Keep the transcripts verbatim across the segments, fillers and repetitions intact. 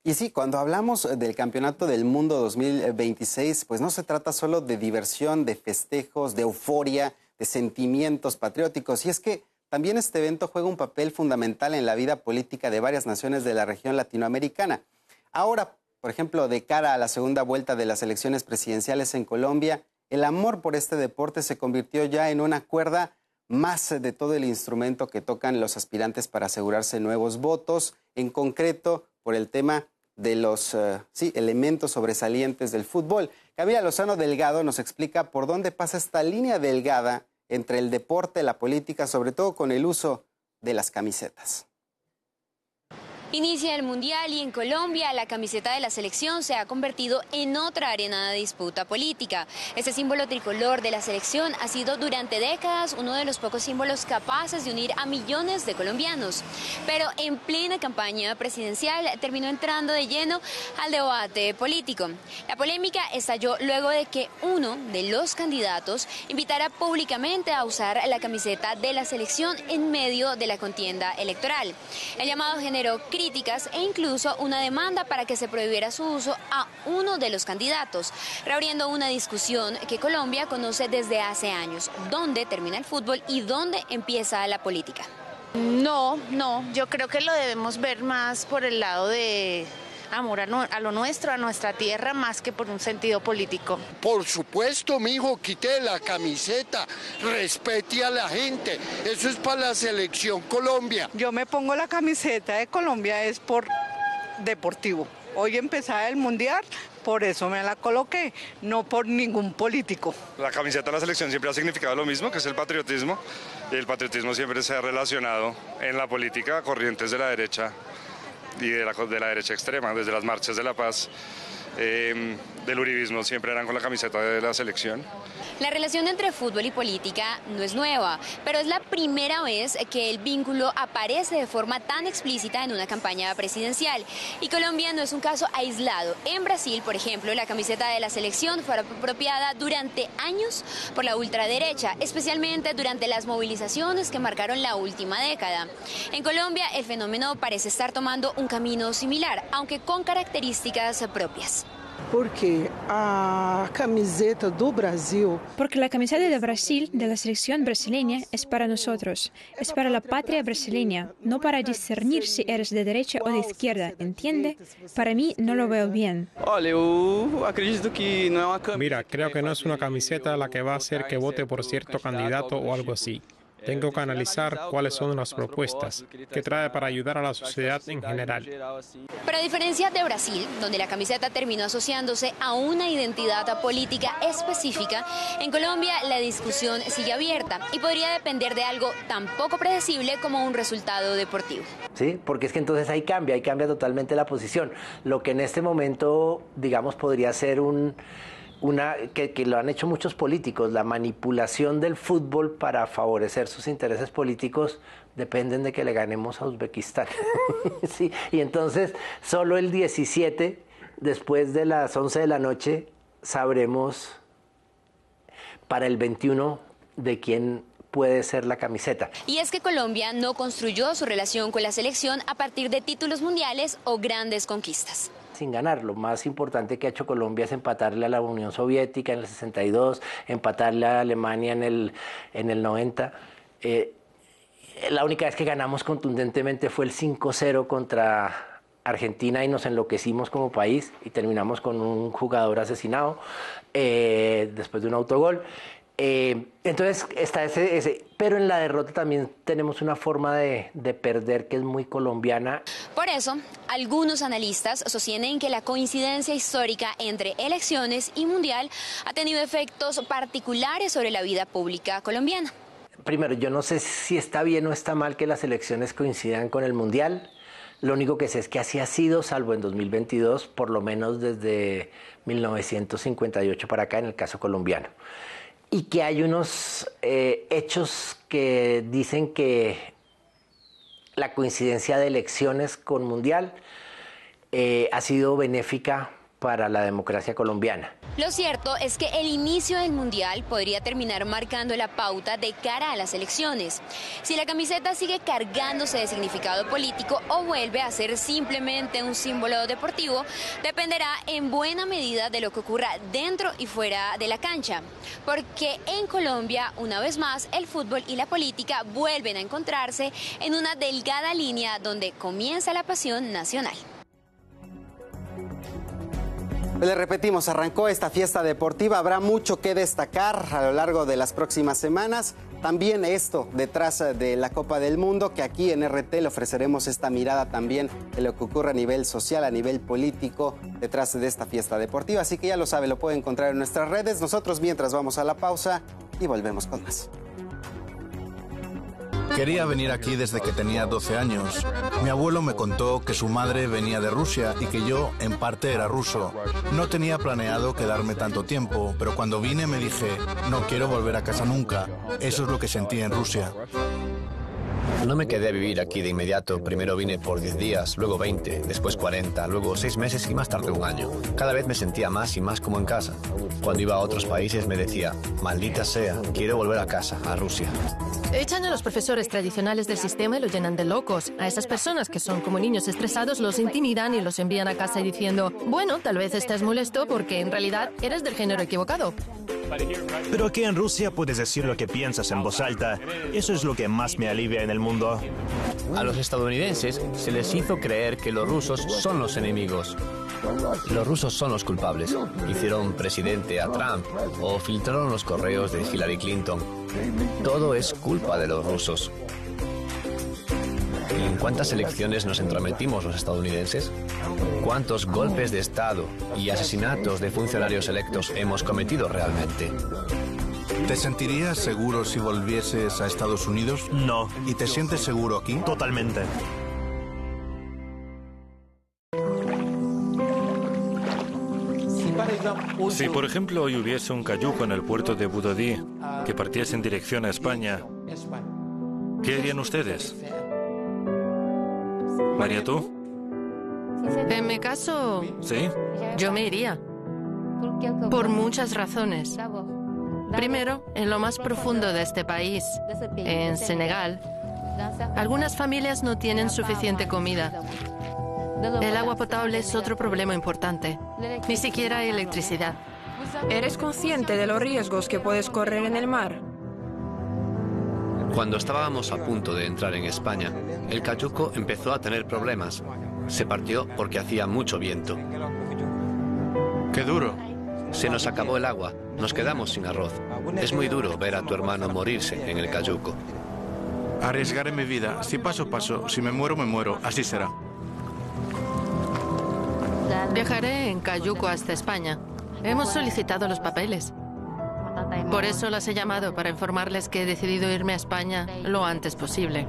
Y sí, cuando hablamos del Campeonato del Mundo dos mil veintiséis, pues no se trata solo de diversión, de festejos, de euforia, de sentimientos patrióticos. Y es que también este evento juega un papel fundamental en la vida política de varias naciones de la región latinoamericana. Ahora, por ejemplo, de cara a la segunda vuelta de las elecciones presidenciales en Colombia, el amor por este deporte se convirtió ya en una cuerda más de todo el instrumento que tocan los aspirantes para asegurarse nuevos votos, en concreto por el tema de los uh, sí, elementos sobresalientes del fútbol. Camila Lozano Delgado nos explica por dónde pasa esta línea delgada entre el deporte y la política, sobre todo con el uso de las camisetas. Inicia el Mundial y en Colombia la camiseta de la selección se ha convertido en otra arena de disputa política. Este símbolo tricolor de la selección ha sido durante décadas uno de los pocos símbolos capaces de unir a millones de colombianos. Pero en plena campaña presidencial terminó entrando de lleno al debate político. La polémica estalló luego de que uno de los candidatos invitara públicamente a usar la camiseta de la selección en medio de la contienda electoral. El llamado generó críticas e incluso una demanda para que se prohibiera su uso a uno de los candidatos, reabriendo una discusión que Colombia conoce desde hace años. ¿Dónde termina el fútbol y dónde empieza la política? No, no, yo creo que lo debemos ver más por el lado de amor a, no, a lo nuestro, a nuestra tierra, más que por un sentido político. Por supuesto, mijo, quite la camiseta, respete a la gente, eso es para la selección Colombia. Yo me pongo la camiseta de Colombia es por deportivo. Hoy empezaba el Mundial, por eso me la coloqué, no por ningún político. La camiseta de la selección siempre ha significado lo mismo, que es el patriotismo, y el patriotismo siempre se ha relacionado en la política a corrientes de la derecha y de la, de la derecha extrema, desde las marchas de la paz, eh, del uribismo, siempre eran con la camiseta de la selección. La relación entre fútbol y política no es nueva, pero es la primera vez que el vínculo aparece de forma tan explícita en una campaña presidencial. Y Colombia no es un caso aislado. En Brasil, por ejemplo, la camiseta de la selección fue apropiada durante años por la ultraderecha, especialmente durante las movilizaciones que marcaron la última década. En Colombia, el fenómeno parece estar tomando un camino similar, aunque con características propias. Porque a camiseta do Brasil... Porque la camiseta de Brasil, de la selección brasileña, es para nosotros, es para la patria brasileña, no para discernir si eres de derecha o de izquierda, ¿entiende? Para mí no lo veo bien. Mira, creo que no es una camiseta la que va a hacer que vote por cierto candidato o algo así. Tengo que analizar cuáles son las propuestas que trae para ayudar a la sociedad en general. Pero a diferencia de Brasil, donde la camiseta terminó asociándose a una identidad política específica, en Colombia la discusión sigue abierta y podría depender de algo tan poco predecible como un resultado deportivo. Sí, porque es que entonces ahí cambia, ahí cambia totalmente la posición. Lo que en este momento, digamos, podría ser un... Una, que, que lo han hecho muchos políticos, la manipulación del fútbol para favorecer sus intereses políticos dependen de que le ganemos a Uzbekistán. Sí, y entonces solo el diecisiete, después de las once de la noche, sabremos para el veintiuno de quién puede ser la camiseta. Y es que Colombia no construyó su relación con la selección a partir de títulos mundiales o grandes conquistas. Sin ganar, lo más importante que ha hecho Colombia es empatarle a la Unión Soviética en el sesenta y dos, empatarle a Alemania en el, en el noventa. Eh, la única vez que ganamos contundentemente fue el cinco cero contra Argentina y nos enloquecimos como país y terminamos con un jugador asesinado eh, después de un autogol. Eh, entonces está ese, ese, pero en la derrota también tenemos una forma de, de perder que es muy colombiana. Por eso, algunos analistas sostienen que la coincidencia histórica entre elecciones y mundial ha tenido efectos particulares sobre la vida pública colombiana. Primero, yo no sé si está bien o está mal que las elecciones coincidan con el mundial. Lo único que sé es que así ha sido, salvo en dos mil veintidós, por lo menos desde mil novecientos cincuenta y ocho para acá en el caso colombiano. Y que hay unos eh, hechos que dicen que la coincidencia de elecciones con mundial eh, ha sido benéfica para la democracia colombiana. Lo cierto es que el inicio del Mundial podría terminar marcando la pauta de cara a las elecciones. Si la camiseta sigue cargándose de significado político o vuelve a ser simplemente un símbolo deportivo, dependerá en buena medida de lo que ocurra dentro y fuera de la cancha. Porque en Colombia, una vez más, el fútbol y la política vuelven a encontrarse en una delgada línea donde comienza la pasión nacional. Le repetimos, arrancó esta fiesta deportiva, habrá mucho que destacar a lo largo de las próximas semanas. También esto detrás de la Copa del Mundo, que aquí en R T le ofreceremos esta mirada también de lo que ocurre a nivel social, a nivel político, detrás de esta fiesta deportiva. Así que ya lo sabe, lo puede encontrar en nuestras redes. Nosotros mientras vamos a la pausa y volvemos con más. Quería venir aquí desde que tenía doce años. Mi abuelo me contó que su madre venía de Rusia y que yo, en parte, era ruso. No tenía planeado quedarme tanto tiempo, pero cuando vine me dije, no quiero volver a casa nunca. Eso es lo que sentí en Rusia. No me quedé a vivir aquí de inmediato. Primero vine por diez días, luego veinte, después cuarenta, luego seis meses y más tarde un año. Cada vez me sentía más y más como en casa. Cuando iba a otros países me decía, maldita sea, quiero volver a casa, a Rusia. Echan a los profesores tradicionales del sistema y los llenan de locos. A esas personas que son como niños estresados los intimidan y los envían a casa diciendo, bueno, tal vez estás molesto porque en realidad eres del género equivocado. Pero aquí en Rusia puedes decir lo que piensas en voz alta. Eso es lo que más me alivia en el mundo. A los estadounidenses se les hizo creer que los rusos son los enemigos. Los rusos son los culpables. Hicieron presidente a Trump o filtraron los correos de Hillary Clinton. Todo es culpa de los rusos. ¿En cuántas elecciones nos entrometimos los estadounidenses? ¿Cuántos golpes de Estado y asesinatos de funcionarios electos hemos cometido realmente? ¿Te sentirías seguro si volvieses a Estados Unidos? No. ¿Y te sientes seguro aquí? Totalmente. Si, por ejemplo, hoy hubiese un cayuco en el puerto de Budodí que partiese en dirección a España, ¿qué harían ustedes? María, ¿tú? En mi caso, ¿sí? Yo me iría. Por muchas razones. Primero, en lo más profundo de este país, en Senegal, algunas familias no tienen suficiente comida. El agua potable es otro problema importante. Ni siquiera hay electricidad. ¿Eres consciente de los riesgos que puedes correr en el mar? Cuando estábamos a punto de entrar en España, el cayuco empezó a tener problemas. Se partió porque hacía mucho viento. ¡Qué duro! Se nos acabó el agua, nos quedamos sin arroz. Es muy duro ver a tu hermano morirse en el cayuco. Arriesgaré mi vida. Si paso, paso. Si me muero, me muero. Así será. Viajaré en cayuco hasta España. Hemos solicitado los papeles. Por eso las he llamado, para informarles que he decidido irme a España lo antes posible.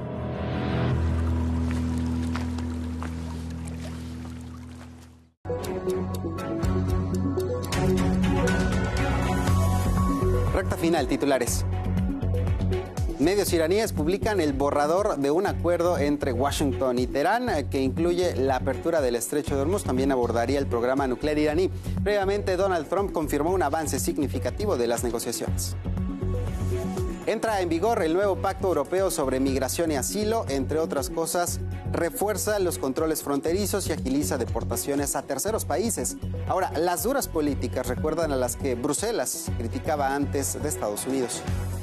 Recta final, titulares. Medios iraníes publican el borrador de un acuerdo entre Washington y Teherán que incluye la apertura del estrecho de Hormuz. También abordaría el programa nuclear iraní. Previamente, Donald Trump confirmó un avance significativo de las negociaciones. Entra en vigor el nuevo Pacto Europeo sobre Migración y Asilo. Entre otras cosas, refuerza los controles fronterizos y agiliza deportaciones a terceros países. Ahora, las duras políticas recuerdan a las que Bruselas criticaba antes de Estados Unidos.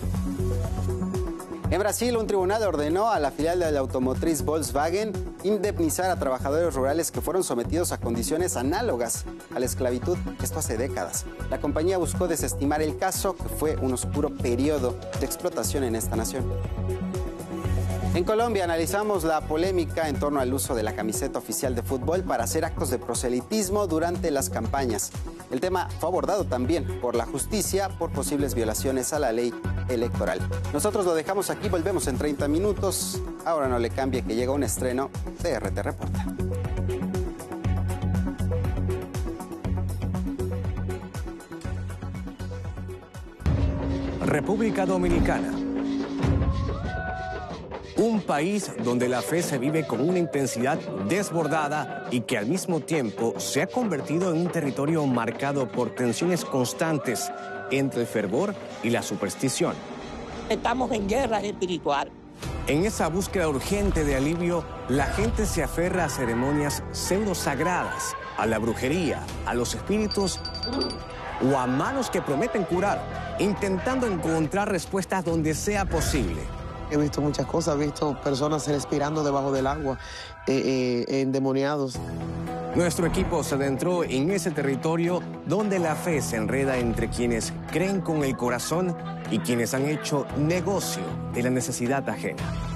En Brasil, un tribunal ordenó a la filial de la automotriz Volkswagen indemnizar a trabajadores rurales que fueron sometidos a condiciones análogas a la esclavitud, esto hace décadas. La compañía buscó desestimar el caso, que fue un oscuro periodo de explotación en esta nación. En Colombia analizamos la polémica en torno al uso de la camiseta oficial de fútbol para hacer actos de proselitismo durante las campañas. El tema fue abordado también por la justicia por posibles violaciones a la ley electoral. Nosotros lo dejamos aquí, volvemos en treinta minutos. Ahora no le cambie que llega un estreno de R T Reporta. República Dominicana. Un país donde la fe se vive con una intensidad desbordada y que al mismo tiempo se ha convertido en un territorio marcado por tensiones constantes entre el fervor y la superstición. Estamos en guerra espiritual. En esa búsqueda urgente de alivio, la gente se aferra a ceremonias pseudosagradas, a la brujería, a los espíritus o a manos que prometen curar, intentando encontrar respuestas donde sea posible. He visto muchas cosas, he visto personas respirando debajo del agua, eh, eh, endemoniados. Nuestro equipo se adentró en ese territorio donde la fe se enreda entre quienes creen con el corazón y quienes han hecho negocio de la necesidad ajena.